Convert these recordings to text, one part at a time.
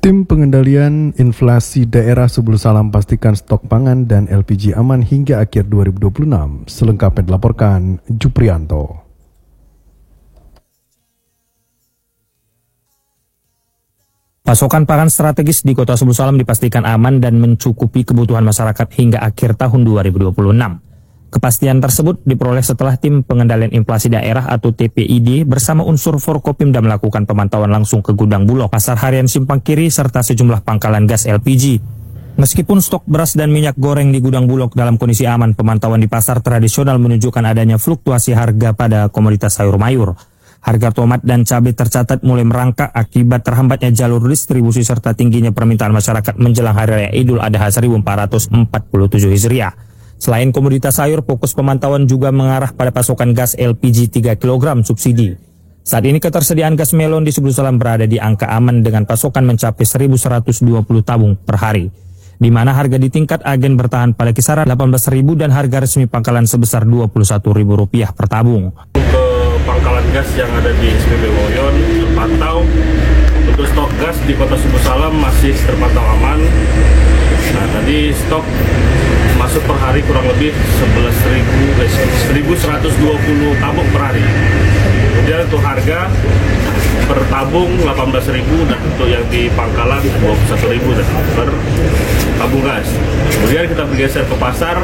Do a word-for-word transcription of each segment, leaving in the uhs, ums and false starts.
Tim Pengendalian Inflasi Daerah Subul Salam pastikan stok pangan dan L P G aman hingga akhir dua ribu dua puluh enam. Selengkapnya dilaporkan Juprianto. Pasokan pangan strategis di Kota Subul Salam dipastikan aman dan mencukupi kebutuhan masyarakat hingga akhir tahun dua ribu dua puluh enam. Kepastian tersebut diperoleh setelah Tim Pengendalian Inflasi Daerah atau T P I D bersama unsur Forkopimda melakukan pemantauan langsung ke gudang Bulog, Pasar Harian Simpang Kiri, serta sejumlah pangkalan gas L P G. Meskipun stok beras dan minyak goreng di gudang Bulog dalam kondisi aman, pemantauan di pasar tradisional menunjukkan adanya fluktuasi harga pada komoditas sayur mayur. Harga tomat dan cabai tercatat mulai merangkak akibat terhambatnya jalur distribusi serta tingginya permintaan masyarakat menjelang Hari Raya Idul Adha seribu empat ratus empat puluh tujuh Hijriah. Selain komoditas sayur, fokus pemantauan juga mengarah pada pasokan gas L P G tiga kilogram subsidi. Saat ini ketersediaan gas melon di Subul Salam berada di angka aman dengan pasokan mencapai seribu seratus dua puluh tabung per hari, di mana harga di tingkat agen bertahan pada kisaran delapan belas ribu dan harga resmi pangkalan sebesar dua puluh satu ribu rupiah per tabung. Ke pangkalan gas yang ada di S P B Woyon terpantau untuk stok gas di Kota Subul Salam masih terpantau aman. Nah, tadi stok masuk per hari kurang lebih sebelas ribu, seribu seratus dua puluh tabung per hari. Kemudian untuk harga per tabung delapan belas ribu dan untuk yang di pangkalan dua puluh satu ribu per tabung gas. Kemudian kita bergeser ke pasar.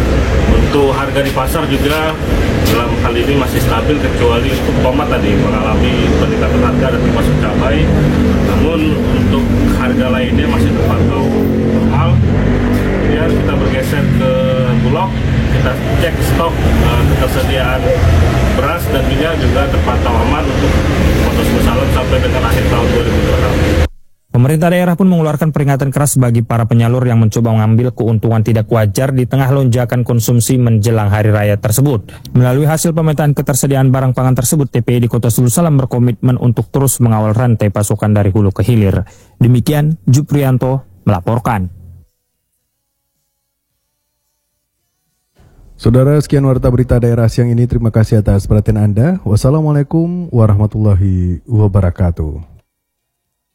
Untuk harga di pasar juga dalam hal ini masih stabil kecuali untuk tomat tadi mengalami peningkatan harga dan termasuk cabai. Namun untuk harga lainnya masih terpantau normal. Kemudian kita bergeser ke Bulog, kita cek stok uh, ketersediaan beras dan minyak juga terpantau aman untuk Kota Subul Salam sampai dengan akhir tahun dua ribu dua puluh enam. Pemerintah daerah pun mengeluarkan peringatan keras bagi para penyalur yang mencoba mengambil keuntungan tidak wajar di tengah lonjakan konsumsi menjelang hari raya tersebut. Melalui hasil pemetaan ketersediaan barang pangan tersebut, T P I di Kota Subul Salam berkomitmen untuk terus mengawal rantai pasokan dari hulu ke hilir. Demikian Juprianto melaporkan. Saudara, sekian warta berita daerah siang ini. Terima kasih atas perhatian Anda. Wassalamualaikum warahmatullahi wabarakatuh.